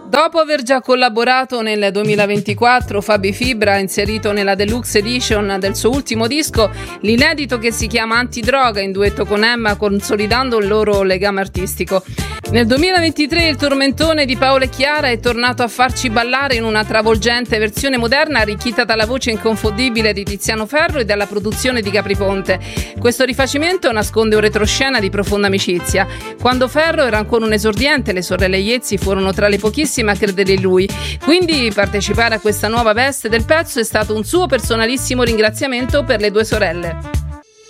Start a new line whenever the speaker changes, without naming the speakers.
Dopo aver già collaborato nel 2024, Fabi Fibra ha inserito nella Deluxe Edition del suo ultimo disco l'inedito che si chiama Antidroga in duetto con Emma, consolidando il loro legame artistico. Nel 2023 il tormentone di Paola e Chiara è tornato a farci ballare in una travolgente versione moderna arricchita dalla voce inconfondibile di Tiziano Ferro e dalla produzione di Capriponte. Questo rifacimento nasconde un retroscena di profonda amicizia. Quando Ferro era ancora un esordiente, le sorelle Iezzi furono tra le pochissime a credere in lui. Quindi partecipare a questa nuova veste del pezzo è stato un suo personalissimo ringraziamento per le due sorelle.